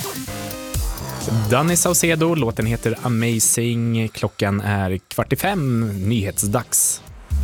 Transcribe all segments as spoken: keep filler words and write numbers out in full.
Danny Saucedo, låten heter Amazing. Klockan är kvart i fem, nyhetsdags.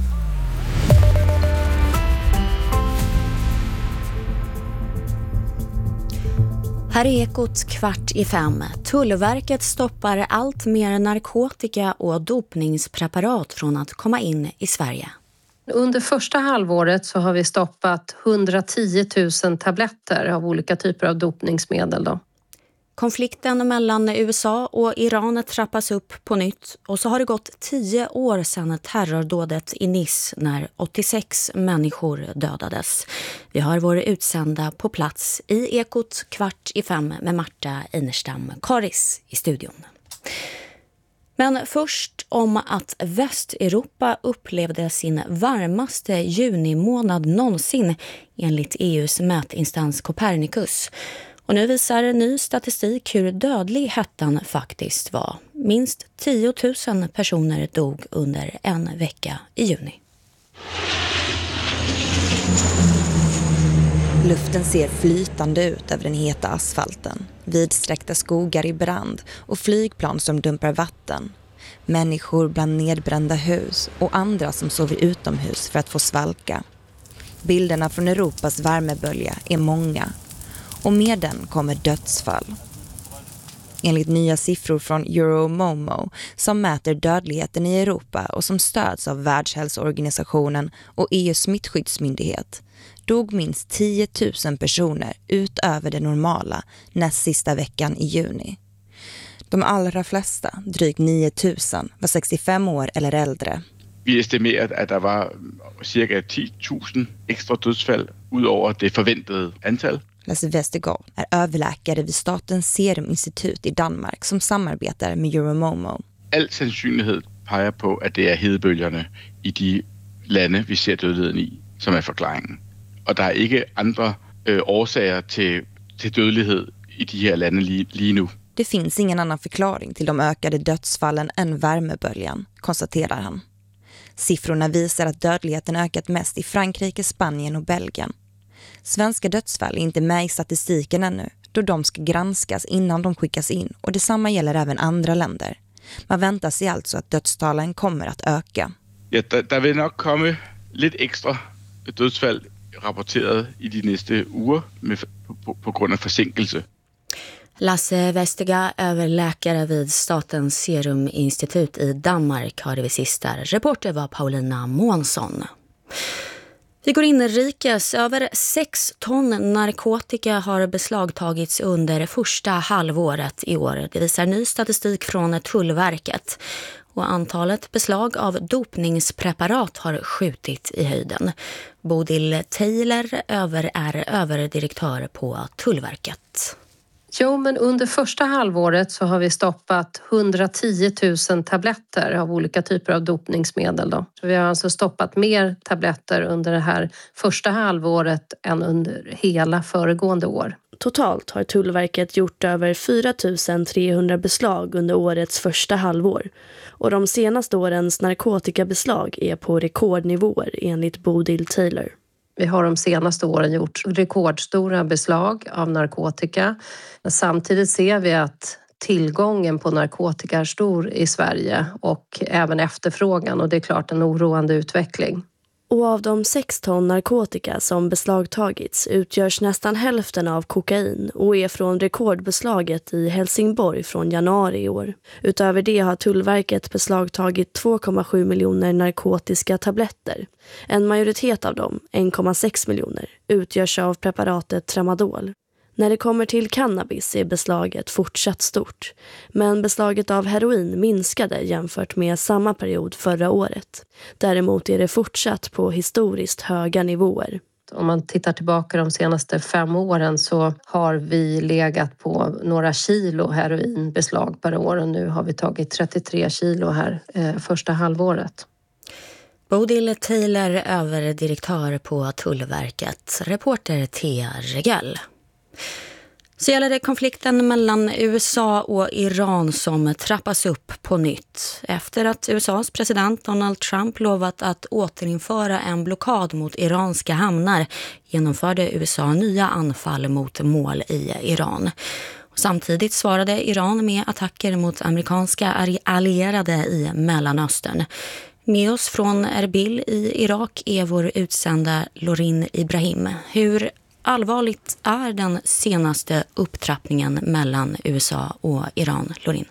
Här är Ekot kvart i fem. Tullverket stoppar allt mer narkotika och dopningspreparat från att komma in i Sverige. Under första halvåret så har vi stoppat hundratio tusen tabletter av olika typer av dopningsmedel då. Konflikten mellan U S A och Iran trappas upp på nytt och så har det gått tio år sedan terrordådet i Nice när åttiosex människor dödades. Vi har vår utsända på plats i Ekot kvart i fem med Marta Einerstam Karis i studion. Men först om att Västeuropa upplevde sin varmaste junimånad någonsin enligt E U:s mätinstans Copernicus. Och nu visar ny statistik hur dödlig hettan faktiskt var. Minst tio tusen personer dog under en vecka i juni. Luften ser flytande ut över den heta asfalten. Vidsträckta skogar i brand och flygplan som dumpar vatten. Människor bland nedbrända hus och andra som sover utomhus för att få svalka. Bilderna från Europas värmebölja är många. Och med den kommer dödsfall. Enligt nya siffror från Euromomo som mäter dödligheten i Europa och som stöds av Världshälsoorganisationen och E U:s smittskyddsmyndighet dog minst tio tusen personer utöver det normala näst sista veckan i juni. De allra flesta, drygt nio tusen, var sextiofem år eller äldre. Vi estimerade att det var cirka tio tusen extra dödsfall utöver det förväntade antal. Lasse Vestergaard är överläkare vid Statens Seruminstitut i Danmark som samarbetar med Euromomo. All sannsynlighet peger på att det är hedebølgerne i de lande vi ser dødeligheden i som är förklaringen. Och det är inte andra øh, årsager till, till dödlighet i de här lande lige, lige nu. Det finns ingen annan förklaring till de ökade dödsfallen än värmeböljan, konstaterar han. Siffrorna visar att dödligheten ökat mest i Frankrike, Spanien och Belgien. Svenska dödsfall är inte med i statistiken ännu, då de ska granskas innan de skickas in och detsamma gäller även andra länder. Man väntar sig alltså att dödstalen kommer att öka. Ja, där, där vill nog komma lite extra dödsfall rapporterade i de nästa uger med, på, på, på grund av försinkelse. Lasse Vestergaard, överläkare vid Statens Seruminstitut i Danmark, har det vid sista. Reporter var Paulina Månsson. Vi går inrikes. Över sex ton narkotika har beslagtagits under första halvåret i år. Det visar ny statistik från Tullverket. Och antalet beslag av dopningspreparat har skjutit i höjden. Bodil Taylor över är överdirektör på Tullverket. Jo, men under första halvåret så har vi stoppat hundratio tusen tabletter av olika typer av dopningsmedel då. Så vi har alltså stoppat mer tabletter under det här första halvåret än under hela föregående år. Totalt har Tullverket gjort över fyra tusen trehundra beslag under årets första halvår. Och de senaste årens narkotikabeslag är på rekordnivåer enligt Bodil Taylor. Vi har de senaste åren gjort rekordstora beslag av narkotika. Samtidigt ser vi att tillgången på narkotika är stor i Sverige och även efterfrågan, och det är klart en oroande utveckling. Och av de sex ton narkotika som beslagtagits utgörs nästan hälften av kokain och är från rekordbeslaget i Helsingborg från januari i år. Utöver det har Tullverket beslagtagit två komma sju miljoner narkotiska tabletter. En majoritet av dem, en komma sex miljoner, utgörs av preparatet Tramadol. När det kommer till cannabis är beslaget fortsatt stort, men beslaget av heroin minskade jämfört med samma period förra året. Däremot är det fortsatt på historiskt höga nivåer. Om man tittar tillbaka de senaste fem åren så har vi legat på några kilo heroinbeslag per år, och nu har vi tagit trettiotre kilo här eh, första halvåret. Bodil Taylor, överdirektör på Tullverket. Reporter Thea Regell. Så gäller det konflikten mellan U S A och Iran som trappas upp på nytt. Efter att U S A:s president Donald Trump lovat att återinföra en blockad mot iranska hamnar genomförde U S A nya anfall mot mål i Iran. Samtidigt svarade Iran med attacker mot amerikanska allierade i Mellanöstern. Med oss från Erbil i Irak är vår utsända Lorin Ibrahim. Hur allvarligt är den senaste upptrappningen mellan U S A och Iran, Lorin?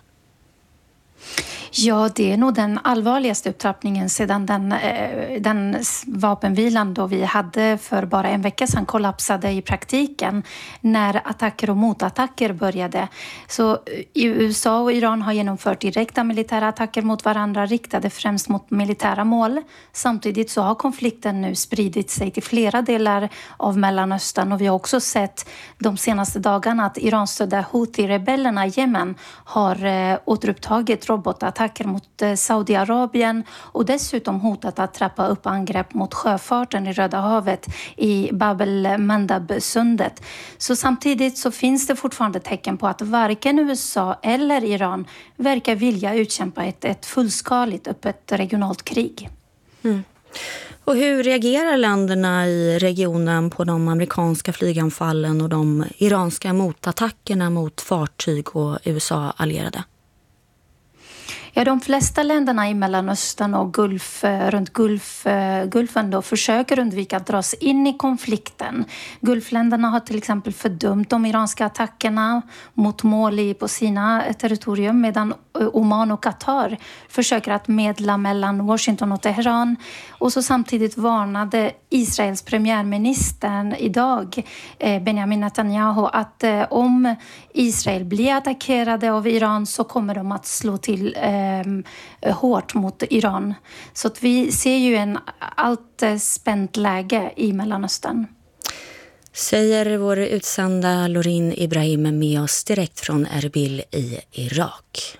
Ja, det är nog den allvarligaste upptrappningen sedan den, den vapenvilan då vi hade för bara en vecka sedan kollapsade i praktiken när attacker och motattacker började. Så U S A och Iran har genomfört direkta militära attacker mot varandra riktade främst mot militära mål. Samtidigt så har konflikten nu spridit sig till flera delar av Mellanöstern och vi har också sett de senaste dagarna att Iran-stödda Houthi-rebellerna i Jemen har eh, återupptagit robotattacker mot Saudiarabien och dessutom hotat att trappa upp angrepp mot sjöfarten i Röda havet i Bab el-Mandab-sundet. Så samtidigt så finns det fortfarande tecken på att varken U S A eller Iran verkar vilja utkämpa ett, ett fullskaligt öppet regionalt krig. Mm. Och hur reagerar länderna i regionen på de amerikanska flyganfallen och de iranska motattackerna mot fartyg och U S A-allierade? Ja, de flesta länderna i Mellanöstern och Gulf, runt Gulf, Gulfen då försöker undvika att dras in i konflikten. Gulfländerna har till exempel fördömt de iranska attackerna mot mål på sina territorium medan Oman och Qatar försöker att medla mellan Washington och Teheran. Och så samtidigt varnade Israels premiärministern idag, Benjamin Netanyahu, att om Israel blir attackerade av Iran så kommer de att slå till eh, hårt mot Iran. Så att vi ser ju en allt spänt läge i Mellanöstern. Säger vår utsända Lorin Ibrahim med oss direkt från Erbil i Irak.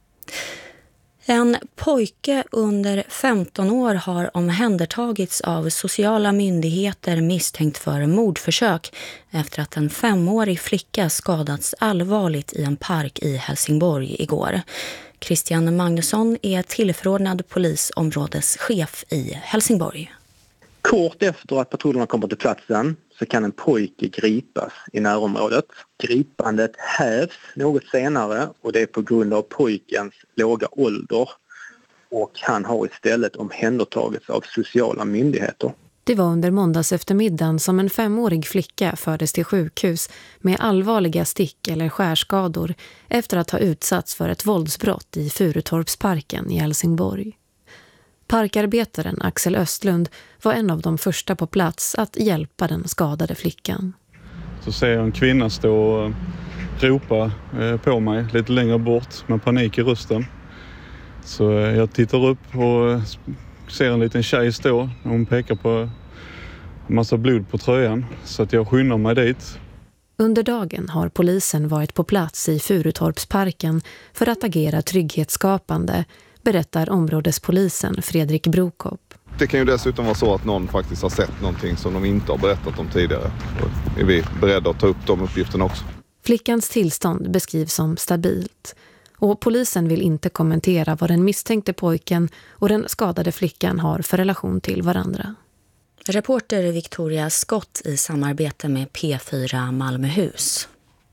En pojke under femton år har omhändertagits av sociala myndigheter misstänkt för mordförsök efter att en femårig flicka skadats allvarligt i en park i Helsingborg igår. Christian Magnusson är tillförordnad polisområdeschef i Helsingborg. Kort efter att patrullerna kommer till platsen så kan en pojke gripas i närområdet. Gripandet hävs något senare och det är på grund av pojkens låga ålder och han har istället omhändertagits av sociala myndigheter. Det var under måndags eftermiddagen som en femårig flicka fördes till sjukhus med allvarliga stick- eller skärskador efter att ha utsatts för ett våldsbrott i Furutorpsparken i Helsingborg. Parkarbetaren Axel Östlund var en av de första på plats att hjälpa den skadade flickan. Så ser jag en kvinna stå och ropa på mig lite längre bort med panik i rösten. Så jag tittar upp och ser en liten tjej stå. Hon pekar på en massa blod på tröjan så att jag skyndar mig dit. Under dagen har polisen varit på plats i Furutorpsparken för att agera trygghetsskapande, berättar områdespolisen Fredrik Brokop. Det kan ju dessutom vara så att någon faktiskt har sett någonting som de inte har berättat om tidigare. Och är vi beredda att ta upp de uppgifterna också. Flickans tillstånd beskrivs som stabilt. Och polisen vill inte kommentera vad den misstänkte pojken och den skadade flickan har för relation till varandra. Reporter Victoria Skott i samarbete med P fyra Malmöhus.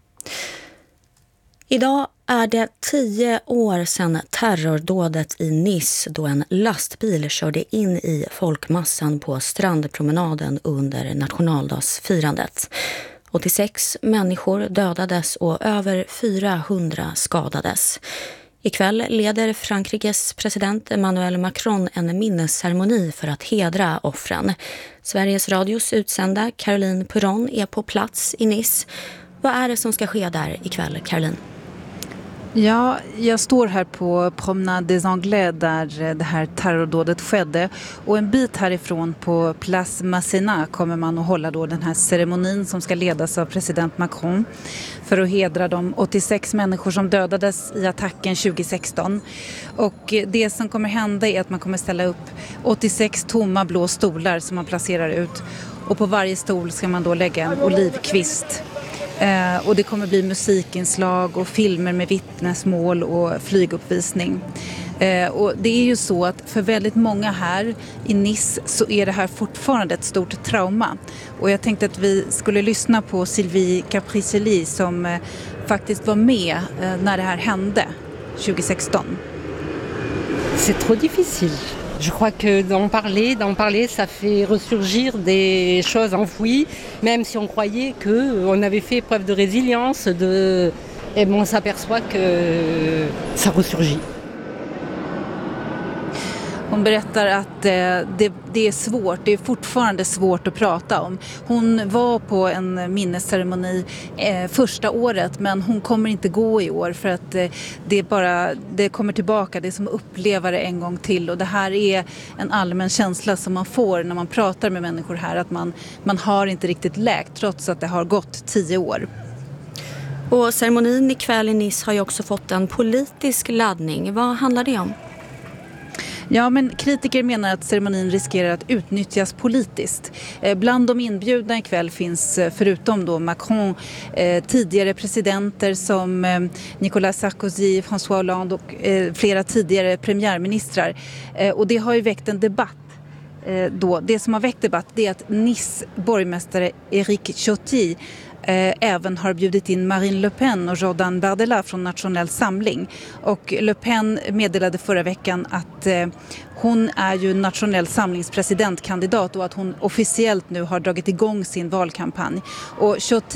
Idag är det tio år sedan terrordådet i Nice då en lastbil körde in i folkmassan på strandpromenaden under nationaldagsfirandet. åttiosex människor dödades och över fyrahundra skadades. Ikväll leder Frankrikes president Emmanuel Macron en minnesceremoni för att hedra offren. Sveriges Radios utsända Caroline Perron är på plats i Nice. Vad är det som ska ske där ikväll, Caroline? Ja, jag står här på Promenade des Anglais där det här terrordådet skedde. Och en bit härifrån på Place Masséna kommer man att hålla då den här ceremonin som ska ledas av president Macron för att hedra de åttiosex människor som dödades i attacken tjugohundrasexton. Och det som kommer hända är att man kommer ställa upp åttiosex tomma blå stolar som man placerar ut. Och på varje stol ska man då lägga en olivkvist. Eh, och det kommer bli musikinslag och filmer med vittnesmål och flyguppvisning. Eh, och det är ju så att för väldigt många här i Nice så är det här fortfarande ett stort trauma. Och jag tänkte att vi skulle lyssna på Sylvie Capriceli som eh, faktiskt var med eh, när det här hände tjugohundrasexton. C'est trop difficile. Je crois que d'en parler, d'en parler, ça fait ressurgir des choses enfouies, même si on croyait qu'on avait fait preuve de résilience, de... et bon, on s'aperçoit que ça ressurgit. Hon berättar att eh, det, det är svårt, det är fortfarande svårt att prata om. Hon var på en minnesceremoni eh, första året, men hon kommer inte gå i år för att eh, det, bara, det kommer tillbaka, det är som att uppleva det en gång till. Och det här är en allmän känsla som man får när man pratar med människor här, att man, man har inte riktigt läkt trots att det har gått tio år. Och ceremonin ikväll i Nice har ju också fått en politisk laddning. Vad handlar det om? Ja, men kritiker menar att ceremonin riskerar att utnyttjas politiskt. Eh, bland de inbjudna ikväll finns, eh, förutom då Macron, eh, tidigare presidenter som eh, Nicolas Sarkozy, François Hollande och eh, flera tidigare premiärministrar. Eh, och det har ju väckt en debatt. Eh, då. Det som har väckt debatt det är att Nice borgmästare Éric Ciotti Eh, även har bjudit in Marine Le Pen och Jordan Bardella från Nationell Samling. Och Le Pen meddelade förra veckan att eh, hon är ju Nationell Samlings presidentkandidat och att hon officiellt nu har dragit igång sin valkampanj. Och Ciotti